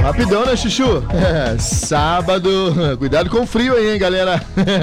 Rapidão, né, Chuchu? Sábado. Cuidado com o frio aí, hein, galera?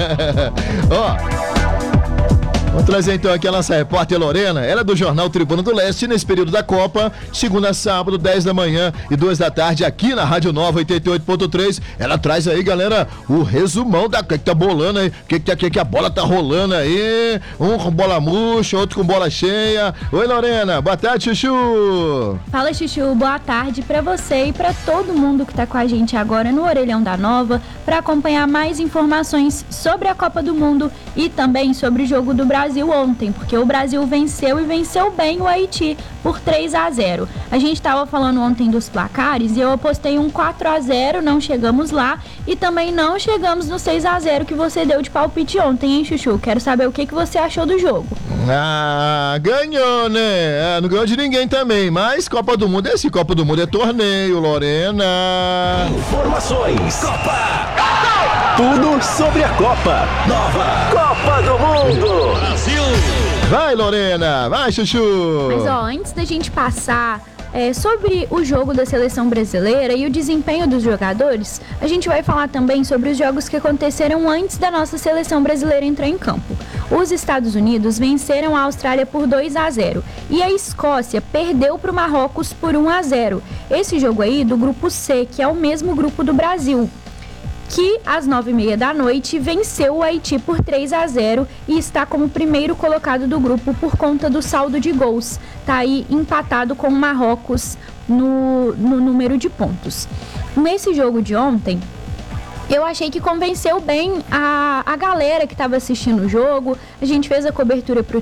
Ó. Vamos trazer então aqui a nossa repórter Lorena, ela é do Jornal Tribuna do Leste, nesse período da Copa, segunda a sábado, 10 da manhã e 2 da tarde, aqui na Rádio Nova 88.3. Ela traz aí, galera, o resumão da que tá bolando aí, que a bola tá rolando aí, um com bola murcha, outro com bola cheia. Oi, Lorena, boa tarde, Chuchu. Fala, Chuchu, boa tarde pra você e pra todo mundo que tá com a gente agora no Orelhão da Nova, pra acompanhar mais informações sobre a Copa do Mundo e também sobre o jogo do Brasil ontem, porque o Brasil venceu e venceu bem o Haiti por 3-0. A gente estava falando ontem dos placares e eu apostei um 4-0, não chegamos lá, e também não chegamos no 6-0 que você deu de palpite ontem, hein, Chuchu? Quero saber o que você achou do jogo. Ganhou, né? Não ganhou de ninguém também, mas Copa do Mundo é assim, Copa do Mundo é torneio, Lorena. Informações, Copa! Tudo sobre a Copa. Nova Copa do Mundo. Brasil. Vai, Lorena. Vai, Chuchu. Mas, antes da gente passar sobre o jogo da seleção brasileira e o desempenho dos jogadores, a gente vai falar também sobre os jogos que aconteceram antes da nossa seleção brasileira entrar em campo. Os Estados Unidos venceram a Austrália por 2-0 e a Escócia perdeu para o Marrocos por 1-0. Esse jogo aí do grupo C, que é o mesmo grupo do Brasil, que às 9h30 da noite venceu o Haiti por 3-0 e está como primeiro colocado do grupo por conta do saldo de gols. Está aí empatado com o Marrocos no número de pontos. Nesse jogo de ontem, eu achei que convenceu bem a galera que estava assistindo o jogo. A gente fez a cobertura para o